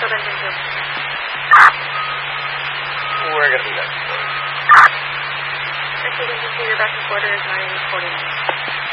Central Dungeon 2. We're going to be back. Central Dungeon 2, your back in quarter is 9:40 minutes.